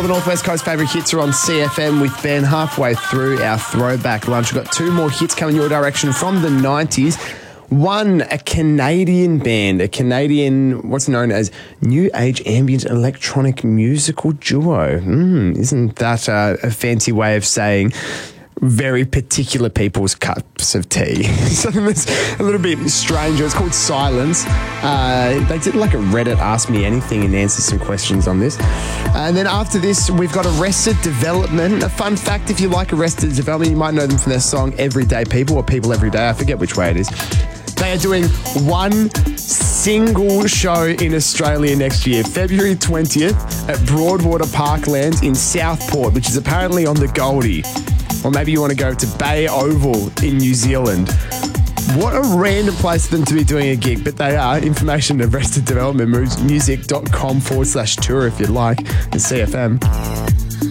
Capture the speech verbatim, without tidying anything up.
All the Northwest Coast favourite hits are on C F M with Ben halfway through our throwback lunch. We've got two more hits coming your direction from the nineties. One, a Canadian band, a Canadian, what's known as New Age Ambient Electronic Musical Duo. Mm, isn't that uh, a fancy way of saying very particular people's cups of tea? Something that's a little bit stranger. It's called Silence. Uh, they did like a Reddit Ask Me Anything and answer some questions on this. And then after this, we've got Arrested Development. A fun fact, if you like Arrested Development, you might know them from their song Everyday People or People Every Day. I forget which way it is. They are doing one single show in Australia next year, February twentieth at Broadwater Parklands in Southport, which is apparently on the Goldie. Or maybe you want to go to Bay Oval in New Zealand. What a random place for them to be doing a gig, but they are. Information at arrested development music dot com forward slash tour if you'd like, and C F M.